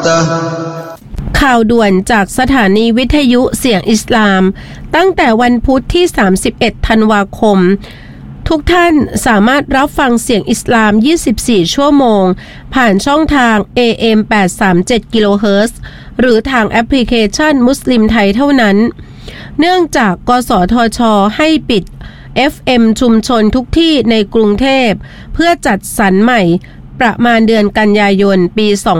وبركاته ข่าวด่วนจากสถานีวิทยุเสียงอิสลามตั้งแต่วันพุธที่31ธันวาคมทุกท่านสามารถรับฟังเสียงอิสลาม24ชั่วโมงผ่านช่องทาง AM 837 กิโลเฮิรตซ์หรือทางแอปพลิเคชันมุสลิมไทยเท่านั้นเนื่องจากกสทช.ให้ปิด FM ชุมชนทุกที่ในกรุงเทพเพื่อจัดสรรใหม่ประมาณเดือนกันยายนปี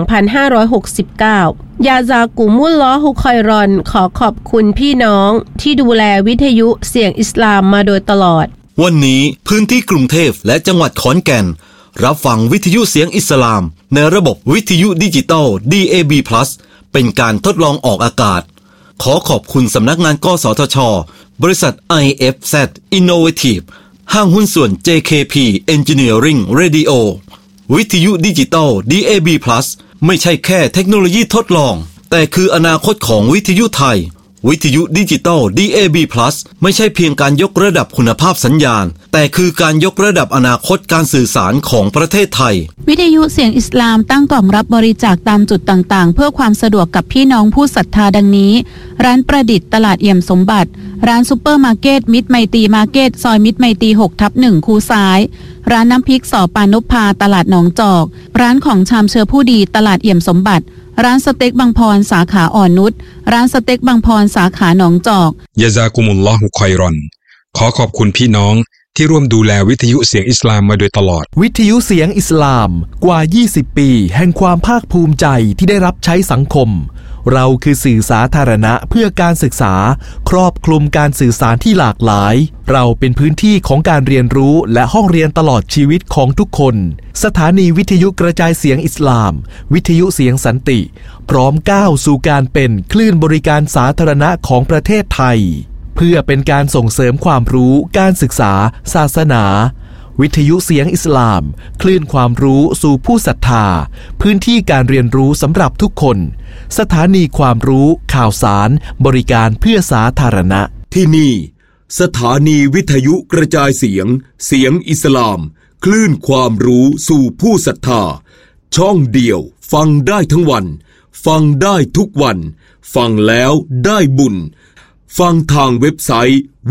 2569 ยาซากุมุลลอฮุคอยรอนขอขอบคุณพี่น้องที่ดูแลวิทยุเสียงอิสลามมาโดยตลอดวันนี้พื้นที่กรุงเทพและจังหวัดขอนแก่นรับฟังวิทยุเสียงอิสลามในระบบวิทยุดิจิตอล DAB+ เป็นการทดลองออกอากาศขอขอบคุณสำนักงานกสทช.บริษัท IFZ Innovative ห้างหุ้นส่วน JKP Engineering Radio วิทยุดิจิตอล DAB+ ไม่ใช่แค่เทคโนโลยีทดลองแต่คืออนาคตของวิทยุไทยวิทยุดิจิตอล DAB+ ไม่ใช่เพียงการยกระดับคุณภาพสัญญาณแต่คือการยกระดับอนาคตการสื่อสารของประเทศไทยวิทยุเสียงอิสลามตั้งกล่องรับบริจาคตามจุดต่างๆเพื่อความสะดวกกับพี่น้องผู้ศรัทธาดังนี้ร้านประดิษฐ์ตลาดเอี่ยมสมบัติร้านซุปเปอร์มาร์เก็ตมิตรไมตรีมาร์เก็ตซอยมิตรไมตรี 6/1 คูซ้ายร้านน้ำพริกสอปานพพาตลาดหนองจอกร้านของชามเชื้อผู้ดีตลาดเอี่ยมสมบัติร้านสเต็กบางพรสาขาอ่อนนุชร้านสเต็กบางพรสาขาหนองจอกยะซากุมุลลอฮุคอยรอนขอขอบคุณพี่น้องที่ร่วมดูแลวิทยุเสียงอิสลามมาโดยตลอดวิทยุเสียงอิสลามกว่า20ปีแห่งความภาคภูมิใจที่ได้รับใช้สังคมเราคือสื่อสาธารณะเพื่อการศึกษาครอบคลุมการสื่อสารที่หลากหลายเราเป็นพื้นที่ของการเรียนรู้และห้องเรียนตลอดชีวิตของทุกคนสถานีวิทยุกระจายเสียงอิสลามวิทยุเสียงสันติพร้อมก้าวสู่การเป็นคลื่นบริการสาธารณะของประเทศไทยเพื่อเป็นการส่งเสริมความรู้การศึกษาศาสนาวิทยุเสียงอิสลามคลื่นความรู้สู่ผู้ศรัทธาพื้นที่การเรียนรู้สำหรับทุกคนสถานีความรู้ข่าวสารบริการเพื่อสาธารณะที่นี่สถานีวิทยุกระจายเสียงอิสลามคลื่นความรู้สู่ผู้ศรัทธาช่องเดียวฟังได้ทั้งวันฟังได้ทุกวันฟังแล้วได้บุญฟังทางเว็บไซต์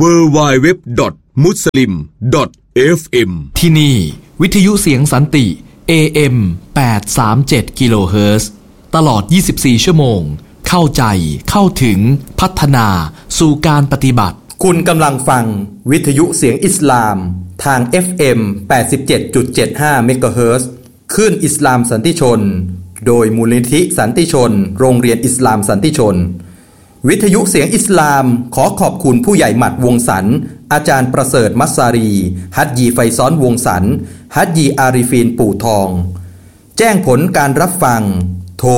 www.muslim.fm ที่นี่วิทยุเสียงสันติ AM 837 กิโลเฮิรตซ์ตลอด24ชั่วโมงเข้าใจเข้าถึงพัฒนาสู่การปฏิบัติคุณกำลังฟังวิทยุเสียงอิสลามทาง FM 87.75 เมกะเฮิรตซ์คลื่นอิสลามสันติชนโดยมูลนิธิสันติชนโรงเรียนอิสลามสันติชนวิทยุเสียงอิสลามขอขอบคุณผู้ใหญ่หมัดวงสรรอาจารย์ประเสริฐมัสซารีฮัจญีไฟซ้อนวงสรรฮัจญีอาริฟีนปู่ทองแจ้งผลการรับฟังโทร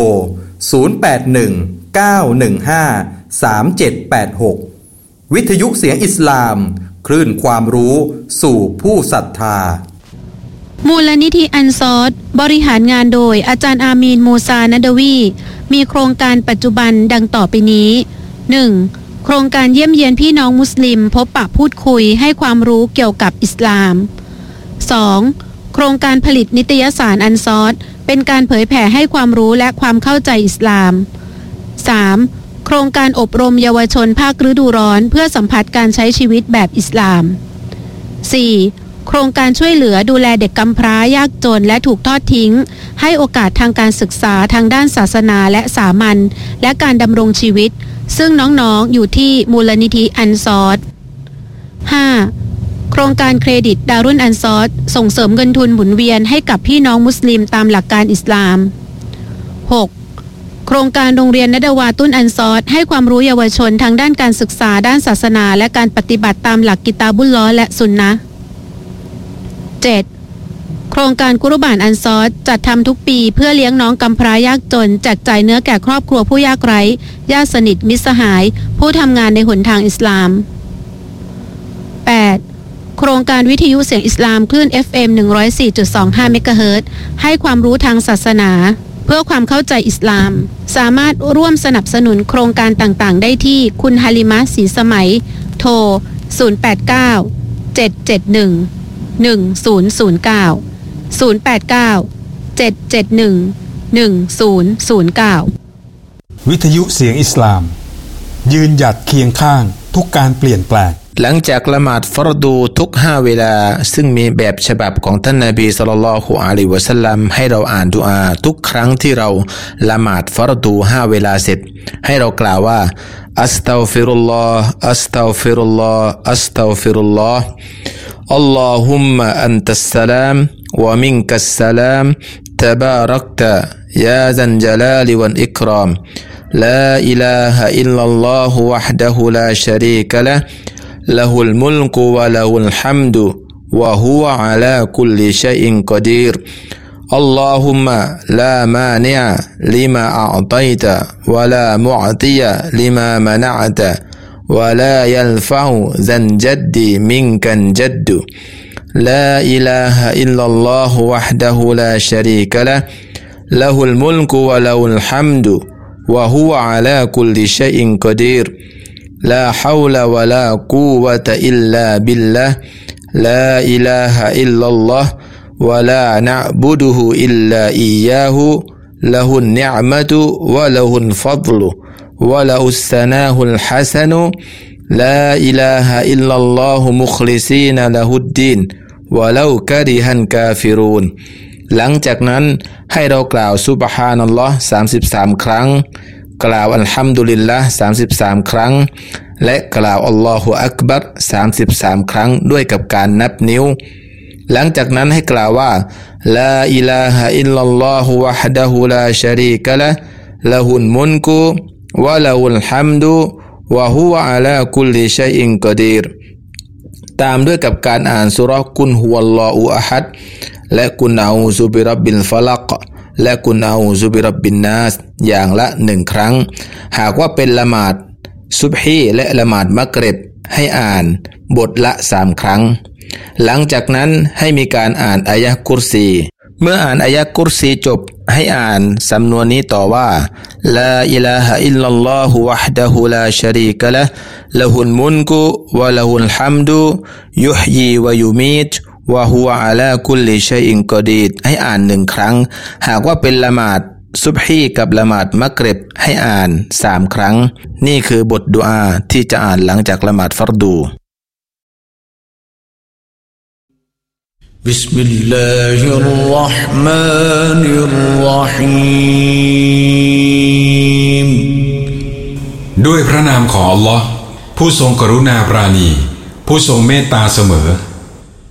0819153786วิทยุเสียงอิสลามคลื่นความรู้สู่ผู้ศรัทธามูลนิธิอันซอรบริหารงานโดยอาจารย์อามีนมูซานัดวีมีโครงการปัจจุบันดังต่อไปนี้ 1. โครงการเยี่ยมเยียนพี่น้องมุสลิมพบปะพูดคุยให้ความรู้เกี่ยวกับอิสลาม 2. โครงการผลิตนิตยสารอันซอรเป็นการเผยแผ่ให้ความรู้และความเข้าใจอิสลาม 3. โครงการอบรมเยาวชนภาคฤดูร้อนเพื่อสัมผัสการใช้ชีวิตแบบอิสลาม 4. โครงการช่วยเหลือดูแลเด็กกำพร้ายากจนและถูกทอดทิ้งให้โอกาสทางการศึกษาทางด้านศาสนาและสามัญและการดำรงชีวิตซึ่งน้องๆอยู่ที่มูลนิธิอันซอร 5. โครงการเครดิตดารุนอันซอรส่งเสริมเงินทุนหมุนเวียนให้กับพี่น้องมุสลิมตามหลักการอิสลาม 6. โครงการโรงเรียนนัดวาตุนอันซอรให้ความรู้เยาวชนทางด้านการศึกษาด้านศาสนาและการปฏิบัติตามหลักกิตาบุลลอฮ์และซุนนะห์ 7. โครงการกุรบานอันซอรจัดทำทุกปีเพื่อเลี้ยงน้องกำพร้ายากจนแจกจ่ายเนื้อแก่ครอบครัวผู้ยากไร้ญาติสนิทมิตรสหายผู้ทำงานในหนทางอิสลาม 8. โครงการวิทยุเสียงอิสลามคลื่น FM 104.25 เมกะเฮิรตซ์ให้ความรู้ทางศาสนาเพื่อความเข้าใจอิสลามสามารถร่วมสนับสนุนโครงการต่างๆได้ที่คุณฮาลิมะศรีสมัยโทร089 771 1009 089 771 1009 วิทยุเสียงอิสลามยืนหยัดเคียงข้างทุกการเปลี่ยนแปลงหลังจากละหมาดฟรดูทุก5เวลาซึ่งมีแบบฉบับของท่านนบีศ็อลลัลลอฮุอะลัยฮิวะซัลลัมให้เราอ่านดุอาทุกครั้งที่เราละหมาดฟรดู5เวลาเสร็จให้เรากล่าวว่าอัสตัฆฟิรุลลอฮ์อัสตัฆฟิรุลลอฮ์อัสตัฆฟิรุลลอฮ์อัลลอฮุมมะอันตัสสลามวะมินกัสสลามตะบารักตะยาซัลญะลาลิวัลอิกรามลาอิลาฮะอิลลัลลอฮุวะฮดะฮูลาชะรีกะละห์له الملك وله الحمد وهو على كل شيء قدير اللهم لا مانع لما أعطيت ولا معطي لما منعت ولا ينفع ذا الجد منك الجد لا إله إلا الله وحده لا شريك له له الملك وله الحمد وهو على كل شيء قدير لا حول ولا قوة إلا بالله لا إله إلا الله ولا نعبده إلا إياه له النعمة وله الفضل وله الثناء الحسن لا إله إلا الله مخلصين له الدين ولو كره الكافرون หลังจากนั้นให้เรากล่าวซุบฮานัลลอฮ์33ครั้งกล่าวอัลฮัมดุลิลละห์33ครั้งและกล่าวอัลลอฮุอักบัร33ครั้งด้วยกับการนับนิ้วหลังจากนั้นให้กล่าวว่าลาอิลาฮะอิลลัลลอฮุวะฮดะฮูลาชะรีกะละห์ละฮุลมุลกุวะละฮุลฮัมดุวะฮุวะอะลาคุลลิชัยอินกอดีรตามด้วยกับการอ่านซูเราะห์กุลฮุวัลลอฮุอะฮัดและกุลอะอูซุบิร็อบบิลฟะลักและกุลอะอูซุบิร็อบบินนาสอย่างละ1ครั้งหากว่าเป็นละหมาดซุบฮีและละหมาดมักริบให้อ่านบทละ3ครั้งหลังจากนั้นให้มีการอ่านอายะห์กุรซีเมื่ออ่านอายะห์กุรซีจบให้อ่านสำนวนนี้ต่อว่าลาอิลาฮะอิลลัลลอฮุวะฮดะฮูลาชะรีกะละห์ละฮุลมุลกุวะละฮุลฮัมดุยุฮยีวะยุมีตวะฮุวะอะลาคุลลิชัยอินกอดีรให้อ่าน1ครั้งหากว่าเป็นละหมาดซุบฮีกับละหมาดมักริบให้อ่าน3ครั้งนี่คือบทดุอาที่จะอ่านหลังจากละหมาดฟัรดูบิสมิลลาฮิรเราะห์มานิรเราะฮีมด้วยพระนามของอัลลอฮ์ผู้ทรงกรุณาปราณีผู้ทรงเมตตาเสมอ